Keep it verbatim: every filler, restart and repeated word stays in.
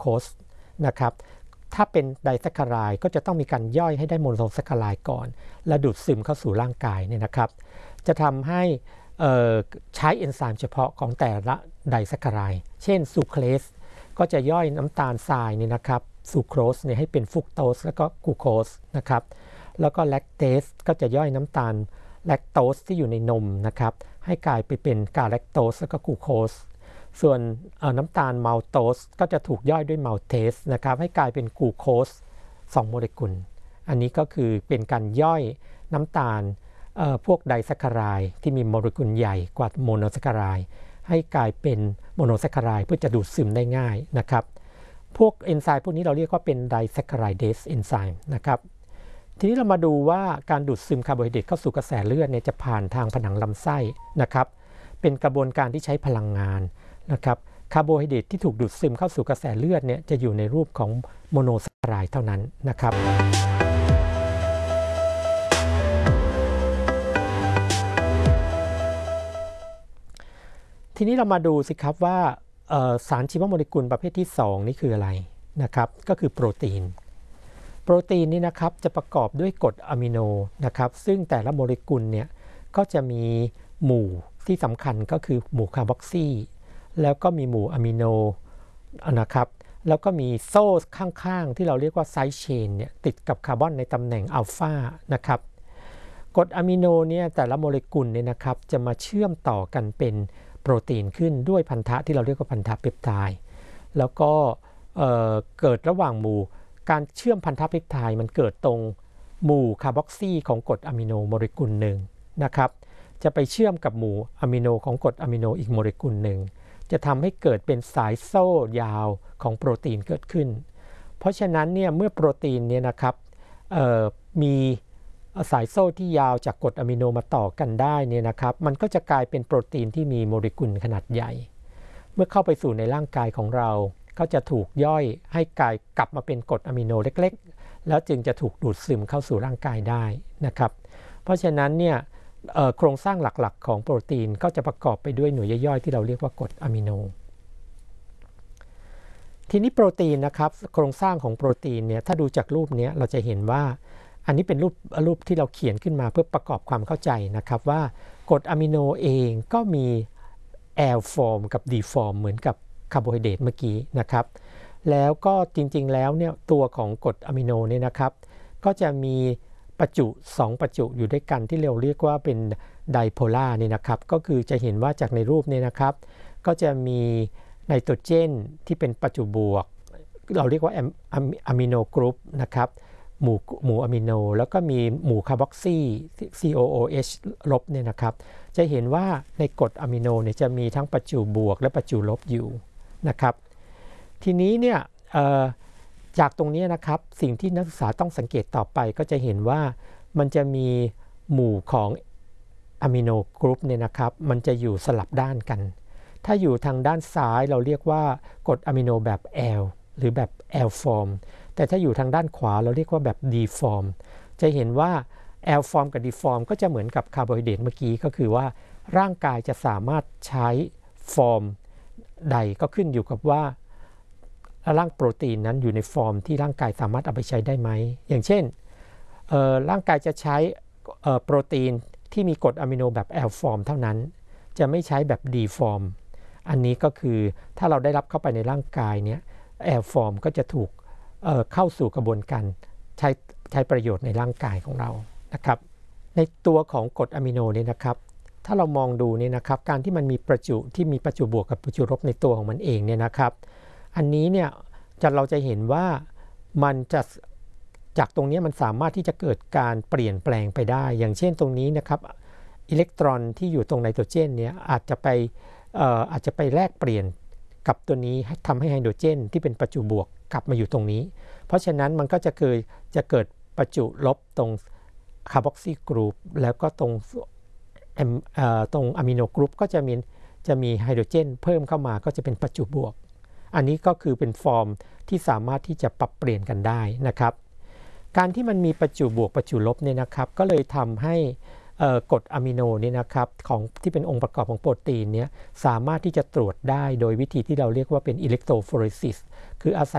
สนะครับถ้าเป็นไดแซคคาไรด์ก็จะต้องมีการย่อยให้ได้โมโนแซคคาไรด์ก่อนและดูดซึมเข้าสู่ร่างกายเนี่ยนะครับจะทำให้ใช้เอนไซม์เฉพาะของแต่ละไดแซคคาไรด์เช่นซูเครสก็จะย่อยน้ำตาลทรายเนี่ยนะครับซูโครสเนี่ยให้เป็นฟรุกโตสแล้วก็กลูโคสนะครับแล้วก็แลคเตสก็จะย่อยน้ำตาลแลคโตสที่อยู่ในนมนะครับให้กลายไปเป็นกาแลคโตสแล้วก็กลูโคสส่วนน้ำตาลมัลโตสก็จะถูกย่อยด้วยมัลเทสนะครับให้กลายเป็นกลูโคสสองโมเลกุลอันนี้ก็คือเป็นการย่อยน้ำตาลพวกไดแซคคาไรด์ที่มีโมเลกุลใหญ่กว่าโมโนแซคคาไรด์ให้กลายเป็นโมโนแซคคาไรด์เพื่อจะดูดซึมได้ง่ายนะครับพวกเอนไซม์พวกนี้เราเรียกว่าเป็นไดแซคคาไรเดสเอนไซม์นะครับทีนี้เรามาดูว่าการดูดซึมคาร์โบไฮเดรตเข้าสู่กระแสเลือดเนี่ยจะผ่านทางผนังลำไส้นะครับเป็นกระบวนการที่ใช้พลังงานนะครับคาร์โบไฮเดรตที่ถูกดูดซึมเข้าสู่กระแสเลือดเนี่ยจะอยู่ในรูปของโมโนแซคคาไรด์เท่านั้นนะครับทีนี้เรามาดูสิครับว่าสารชีวโมเลกุลประเภทที่สองนี่คืออะไรนะครับก็คือโปรตีนโปรตีนนี่นะครับจะประกอบด้วยกรดอะมิโนนะครับซึ่งแต่ละโมเลกุลเนี่ยก็จะมีหมู่ที่สำคัญก็คือหมู่คาร์บอกซีแล้วก็มีหมู่อะมิโนนะครับแล้วก็มีโซ่ข้างๆที่เราเรียกว่าไซด์เชนเนี่ยติดกับคาร์บอนในตำแหน่งอัลฟานะครับกรดอะมิโนเนี่ยแต่ละโมเลกุลเนี่ยนะครับจะมาเชื่อมต่อกันเป็นโปรตีนขึ้นด้วยพันธะที่เราเรียกว่าพันธะเปปไทด์แล้วก็เอ่อเกิดระหว่างหมู่การเชื่อมพันธะเปปไทด์มันเกิดตรงหมู่คาร์บอกซีของกรดอะมิโนโมเลกุลหนึ่งนะครับจะไปเชื่อมกับหมู่อะมิโนของกรดอะมิโนอีกโมเลกุลหนึ่งจะทำให้เกิดเป็นสายโซ่ยาวของโปรตีนเกิดขึ้นเพราะฉะนั้นเนี่ยเมื่อโปรตีนเนี่ยนะครับมีสายโซ่ที่ยาวจากกรดอะมิโนมาต่อกันได้เนี่ยนะครับมันก็จะกลายเป็นโปรตีนที่มีโมเลกุลขนาดใหญ่เมื่อเข้าไปสู่ในร่างกายของเราก็จะถูกย่อยให้กลายกลับมาเป็นกรดอะมิโนเล็กๆแล้วจึงจะถูกดูดซึมเข้าสู่ร่างกายได้นะครับเพราะฉะนั้นเนี่ยโครงสร้างหลักๆของโปรตีนก็จะประกอบไปด้วยหน่วยย่อยๆที่เราเรียกว่ากรดอะมิโนทีนี้โปรตีนนะครับโครงสร้างของโปรตีนเนี่ยถ้าดูจากรูปนี้เราจะเห็นว่าอันนี้เป็นรูปรูปที่เราเขียนขึ้นมาเพื่อประกอบความเข้าใจนะครับว่ากรดอะมิโนเองก็มี L ฟอร์มกับ D ฟอร์มเหมือนกับคาร์โบไฮเดรตเมื่อกี้นะครับแล้วก็จริงๆแล้วเนี่ยตัวของกรดอะมิโนเนี่ยนะครับก็จะมีประจุสองประจุอยู่ด้วยกันที่เราเรียกว่าเป็นไดโพล่านี่นะครับก็คือจะเห็นว่าจากในรูปนี้นะครับก็จะมีไนโตรเจนที่เป็นประจุบวกเราเรียกว่าอะมิโนกรุ๊ปนะครับหมู่หมู่อะมิโนแล้วก็มีหมู่คาร์บอกซี ซี โอ โอ เอช ลบเนี่ยนะครับจะเห็นว่าในกรดอะมิโนเนี่ยจะมีทั้งประจุบวกและประจุลบอยู่นะครับทีนี้เนี่ยจากตรงนี้นะครับสิ่งที่นักศึกษาต้องสังเกตต่อไปก็จะเห็นว่ามันจะมีหมู่ของอะมิโนกรุ๊ปเนี่ยนะครับมันจะอยู่สลับด้านกันถ้าอยู่ทางด้านซ้ายเราเรียกว่ากรดอะมิโนแบบ L หรือแบบ L ฟอร์มแต่ถ้าอยู่ทางด้านขวาเราเรียกว่าแบบ D ฟอร์มจะเห็นว่า L ฟอร์มกับ D ฟอร์มก็จะเหมือนกับคาร์โบไฮเดรตเมื่อกี้ก็คือว่าร่างกายจะสามารถใช้ฟอร์มใดก็ขึ้นอยู่กับว่าร่างโปรตีนนั้นอยู่ในฟอร์มที่ร่างกายสามารถเอาไปใช้ได้ไหมอย่างเช่นร่างกายจะใช้โปรตีนที่มีกรดอะมิโนแบบ L ฟอร์มเท่านั้นจะไม่ใช้แบบ D ฟอร์มอันนี้ก็คือถ้าเราได้รับเข้าไปในร่างกายเนี่ย L ฟอร์มก็จะถูกเอ่อเข้าสู่กระบวนการใช้ใช้ประโยชน์ในร่างกายของเรานะครับในตัวของกรดอะมิโนเนี่ยนะครับถ้าเรามองดูเนี่ยนะครับการที่มันมีประจุที่มีประจุบวกกับประจุลบในตัวของมันเองเนี่ยนะครับอันนี้เนี่ยจะเราจะเห็นว่ามันจะจากตรงนี้มันสามารถที่จะเกิดการเปลี่ยนแปลงไปได้อย่างเช่นตรงนี้นะครับอิเล็กตรอนที่อยู่ตรงไนโตรเจนเนี่ยอาจจะไปเอ่ออาจจะไปแลกเปลี่ยนกับตัวนี้ทำให้ไฮโดรเจนที่เป็นประจุบวกกลับมาอยู่ตรงนี้เพราะฉะนั้นมันก็จะเกิดจะเกิดประจุลบตรงคาร์บอกซีกรุ๊ปแล้วก็ตรงตรงอะมิโนกรุ๊ปก็จะมีจะมีไฮโดรเจนเพิ่มเข้ามาก็จะเป็นประจุบวกอันนี้ก็คือเป็นฟอร์มที่สามารถที่จะปรับเปลี่ยนกันได้นะครับการที่มันมีประจุบวกประจุลบเนี่ยนะครับก็เลยทำให้กรดอะมิโนนี่นะครับของที่เป็นองค์ประกอบของโปรตีนเนี่ยสามารถที่จะตรวจได้โดยวิธีที่เราเรียกว่าเป็นอิเล็กโทรโฟเรซิสคืออาศัย